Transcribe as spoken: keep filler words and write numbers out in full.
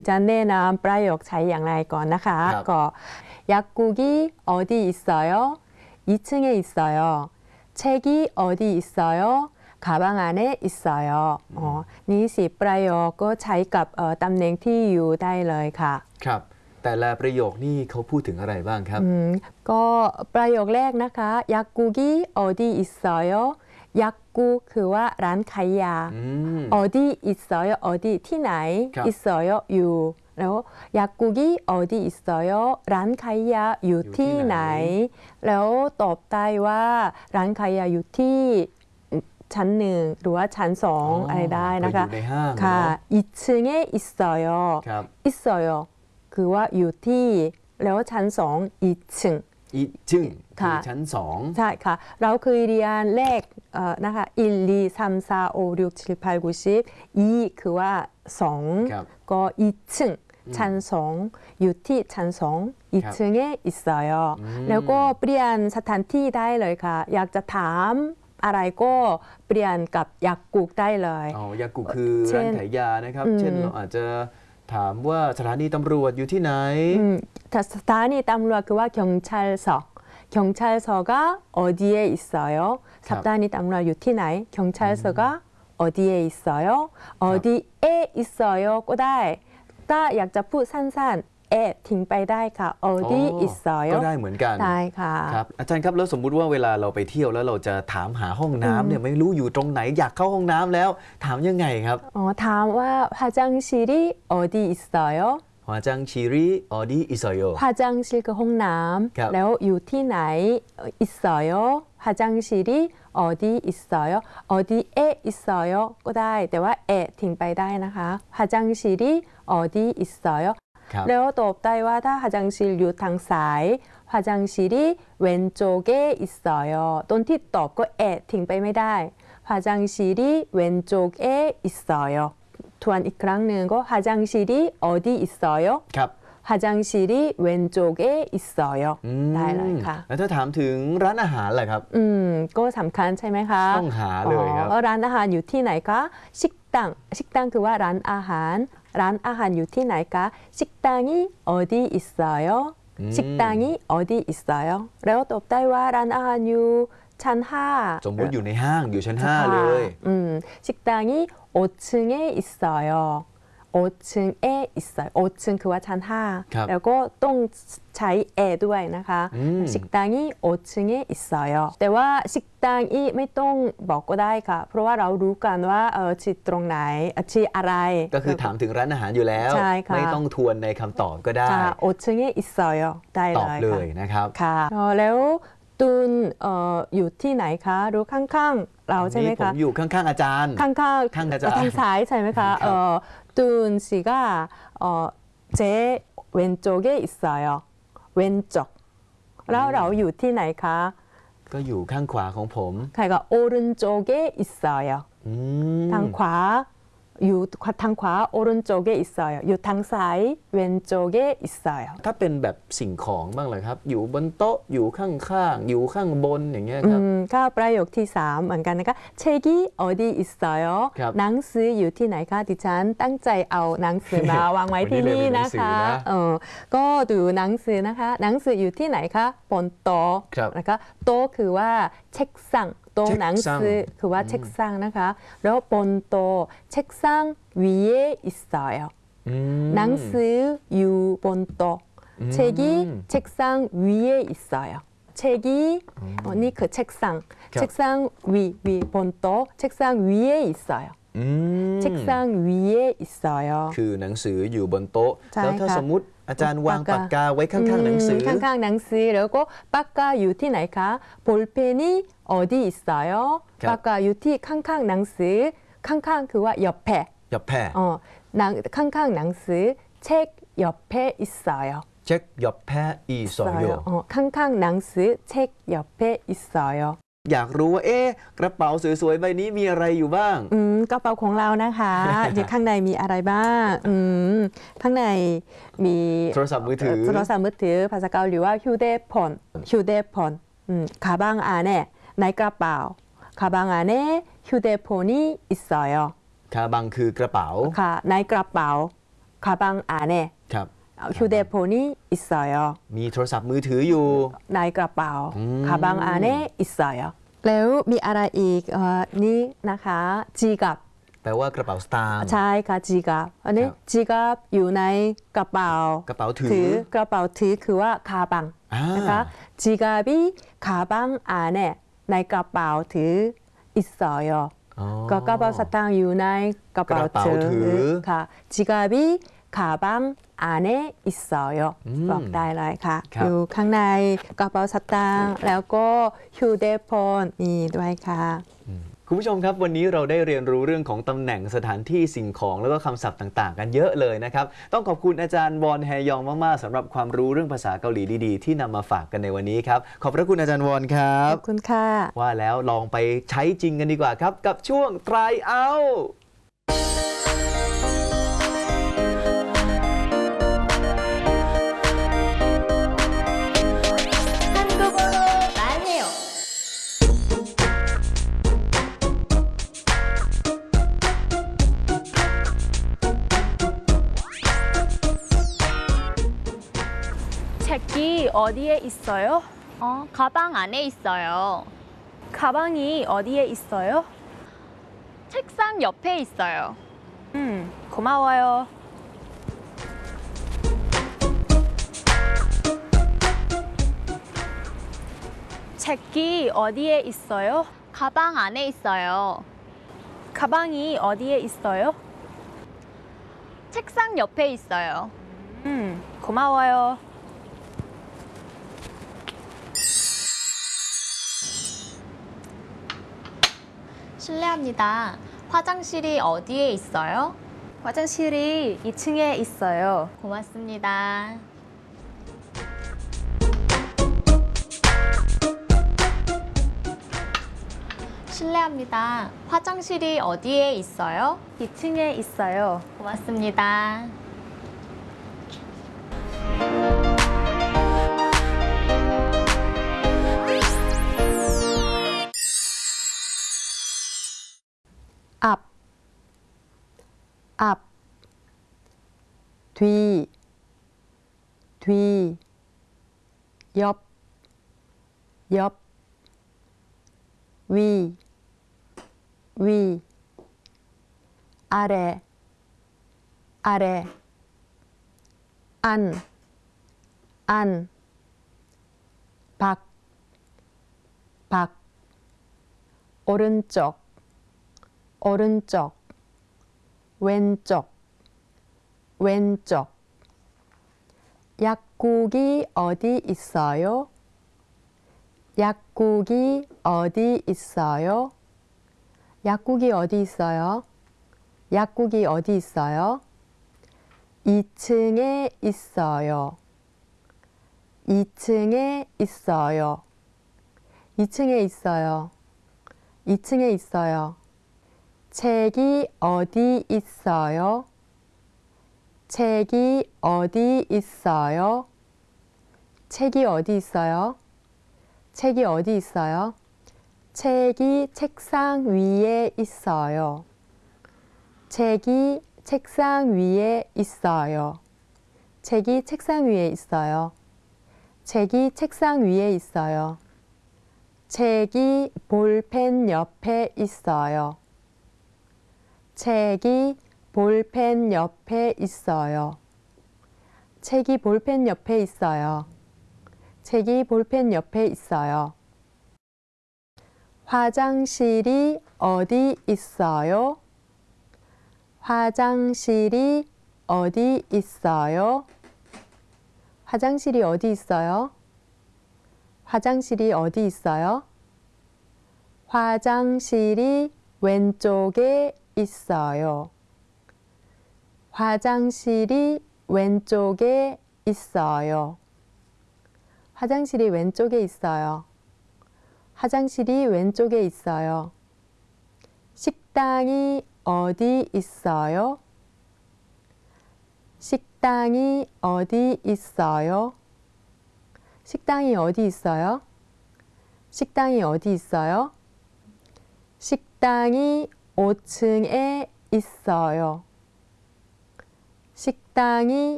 จะแนะนำประโยคใช้อย่างไรก่อนนะคะก็약국이어디있어요이층에있어요 책이어디있어요가방안에있어요อ๋อนี่สิประโยคก็ใช้กับตำแหน่งที่อยู่ได้เลยค่ะครับแต่ละประโยคนี่เขาพูดถึงอะไรบ้างครับก็ประโยคแรกนะคะ약국이어디있어요 약국คือว่าร้านขายยา어디있어요อดีที่ไหน있어요อยู่แล้ว약국이어디있어요ร้านขายยาอยู่ที่ไหนแล้วตอบได้ว่าร้านขายยาอยู่ที่ชั้นหนึ่งหรือว่าชั้นสองอะไรได้นะคะค่ะ이층에있어요 있어요คือว่าอยู่ที่แล้วชั้นสอง이층 อีจึงคือชั้นสองใช่ค่ะเราเคยเรียนเลขนะคะหนึ่ง สอง สาม สี่ ห้า หก เจ็ด แปด เก้า สิบอีคือว่าสองก็อีซึ่งชั้นสองอยู่ที่ชั้นสองอีซึ่ง있어요แล้วก็เปลี่ยนสถานที่ได้เลยค่ะอยากจะถามอะไรก็เปลี่ยนกับ약국ได้เลยอ๋อ약국คือร้านขายยานะครับเช่นเราอาจจะถามว่าสถานีตำรวจอยู่ที่ไหนสถานีตำรวจคือว่า경찰서경찰서가어디에있어요สถานีตำรวจอยู่ที่ไหน경찰서가어디에있어요 어디에있어요ก็ได้ถ้าอยากจะพูดสั้นๆเอทิ้งไปได้ค่ะ 어디있어요 ก็ได้เหมือนกันได้ค่ะครับอาจารย์ครับแล้วสมมุติว่าเวลาเราไปเที่ยวแล้วเราจะถามหาห้องน้ำเนี่ยไม่รู้อยู่ตรงไหนอยากเข้าห้องน้ำแล้วถามยังไงครับอ๋อถามว่า화장실이어디있어요 화장실이어디있어요 화장실คือห้องน้ำแล้วอยู่ที่ไหน있어요 화장실이어디있어요 어디에있어요ก็ได้แต่ว่าเอทิ้งไปได้นะคะ 화장실이어디있어요แล้วตอบได้ว่าถ้า화장실อยู่ทางซ้าย화장실이왼쪽에있어요ตอนที่ตอบก็เอทิ้งไปไม่ได้화장실이왼쪽에있어요ทวนอีกครั้งหนึ่งก็화장실이어디있어요 ครับ 화장실이왼쪽에있어요ได้เลยค่ะแล้วถ้าถามถึงร้านอาหารล่ะครับอืมก็สำคัญใช่ไหมคะต้องหาเลยครับร้านอาหารอยู่ที่ไหนคะ식당 식당คือว่าร้านอาหารร้านอาหารอยู่ที่ไหนคะ식당이어디있어요 식당이 어디 있어요แล้วตอบได้ว่าร้านอาหารอยู่ชั้นห้าสมมติอยู่ในห้างอยู่ชั้นห้าเลยอืม식당이 오층에있어요 오층에있어요 오층คือว่าชั้นห้าแล้วก็ต้องใช้เอด้วยนะคะ식당이 오층에있어요แต่ว่า식당이ไม่ต้องบอกก็ได้ค่ะเพราะว่าเรารู้กันว่าเออที่ตรงไหนที่อะไรก็คือถามถึงร้านอาหารอยู่แล้วไม่ต้องทวนในคำตอบก็ได้ 오층에있어요ได้เลยตอบเลยนะครับค่ะแล้วตูนเอ่ออยู่ที่ไหนคะรู้ข้างๆเราใช่ไหมคะผมอยู่ข้างๆอาจารย์ข้างๆข้างอาจารย์ทางซ้ายใช่ไหมคะเอ่อตูน씨가เอ่อ제 왼쪽에있어요 왼쪽แล้วเราอยู่ที่ไหนคะก็อยู่ข้างขวาของผมใครก็오른쪽에있어요ทางขวาอยู่ทางขวา오른쪽에있어요อยู่ทางซ้าย왼쪽에있어요 ถ้าเป็นแบบสิ่งของบ้างเลยครับอยู่บนโต๊ะอยู่ข้างๆอยู่ข้างบนอย่างเงี้ยครับก็ประโยคที่สามเหมือนกันนะคะ책이어디있어요หนังสืออยู่ที่ไหนคะดิฉันตั้งใจเอาหนังสือมาวางไว้ที่นี่นะคะเออก็ดูหนังสือนะคะหนังสืออยู่ที่ไหนคะบนโต๊ะนะคะโต๊ะคือว่า책상โต๊ะหนังสือคือว่าเช็คซังนะคะแล้วบนโต๊ะเช็คซัง위에있어요หนังสืออยู่บนโต๊ะ책이책상위에있어요 책이นี่คือเช็คซังเช็คซังวีวีบนโต๊ะเช็คซัง위에있어요 책상 위에있어요 คือหนังสืออยู่บนโต๊ะแล้วถ้าสมมุติอาจารย์วางปากกาไว้ข้างๆหนังสือข้างๆหนังสือแล้วก็ปากกาอยู่ที่ไหนคะ볼펜이어디있어요ปากกาอยู่ที่ข้างๆหนังสือข้างๆคือว่า옆에 옆에 어ข้างๆหนังสือ책 옆에있어요 책 옆에있어요 어ข้างๆหนังสือ책 옆에있어요 อยากรู้ว่าเอ๊ะกระเป๋าสวยๆใบนี้มีอะไรอยู่บ้างอืมกระเป๋าของเรานะคะอยู่ข้างในมีอะไรบ้างอืมข้างในมีโทรศัพท์มือถือโทรศัพท์มือถือภาษาเกาหลีว่า휴대폰 휴대폰อืม가방 안에ในกระเป๋า가방 안에 휴대폰이 있어요 가방คือกระเป๋าค่ะในกระเป๋า 가방 안에 ครับ 휴대폰이 있어요. มีโทรศัพท์มือถืออยู่ 나의 가방, 음. 가방 안에 있어요. แล้วมีอะไรอีกเอ่อนี่นะคะ지갑 แปลว่ากระเป๋าสตางค์ใช่ค่ะ지갑อันนี้ครับ 지갑อยู่ในกระเป๋ากระเป๋าถือถือกระเป๋าถือคือว่า가방 อ่านะคะ지갑이 가방 안에ในกระเป๋าถือ있어요. อ๋อก็กระเป๋าสตางค์อยู่ในกระเป๋ากระเป๋าถืถือค่ะ 지갑이 가방 안에 있어요. บอกได้เลยค่ะครับอยู่ข้างในกระเป๋าสตางค์แล้วก็휴대폰มีด้วยค่ะคุณผู้ชมครับวันนี้เราได้เรียนรู้เรื่องของตำแหน่งสถานที่สิ่งของแล้วก็คำศัพท์ต่างๆ กันเยอะเลยนะครับต้องขอบคุณอาจารย์วอนแฮยองมากๆสำหรับความรู้เรื่องภาษาเกาหลีดีๆที่นำมาฝากกันในวันนี้ครับขอบพระคุณอาจารย์วอนครัขบอบคุณค่ะว่าแล้วลองไปใช้จริงกันดีกว่าครับกับช่วง try out 한국어로 말해요. 책이 어디에 있어요? 어, 가방 안에 있어요. 가방이 어디에 있어요? 책상 옆에 있어요. 음, 고마워요. 책이 어디에 있어요? 가방 안에 있어요. 가방이 어디에 있어요? 책상 옆에 있어요. 음, 고마워요. 실례합니다. 화장실이 어디에 있어요? 화장실이 이 층에 있어요. 고맙습니다. 실례합니다. 화장실이 어디에 있어요? 이 층에 있어요. 고맙습니다. 앞, 앞, 뒤, 뒤, 옆, 옆, 위, 위, 아래, 아래, 안, 안, 밖, 밖, 오른쪽, 오른쪽, 왼쪽, 왼쪽. 약국이 어디 있어요? 약국이 어디 있어요? 약국이 어디 있어요? 약국이 어디 있어요? 이 층에 있어요. 이 층에 있어요. 이 층에 있어요. 이 층에 있어요. 책이 어디 있어요? 책이 어디 있어요? 책이 어디 있어요? 책이 어디 있어요? 책이 책상 위에 있어요. 책이 책상 위에 있어요. 책이 책상 위에 있어요. 책이 책상 위에 있어요. 책이 볼펜 옆에 있어요. 책이 볼펜 옆에 있어요. 책이 볼펜 옆에 있어요. 책이 볼펜 옆에 있어요. 화장실이 어디 있어요? 화장실이 어디 있어요? 화장실이 어디 있어요? 화장실이 어디 있어요? 화장실이 왼쪽에 있어요. 화장실이 왼쪽에 있어요. 화장실이 왼쪽에 있어요. 화장실이 왼쪽에 있어요. 식당이 어디 있어요? 식당이 어디 있어요? 식당이 어디 있어요? 식당이 어디 있어요? 식당이 오 층에 있어요. 식당이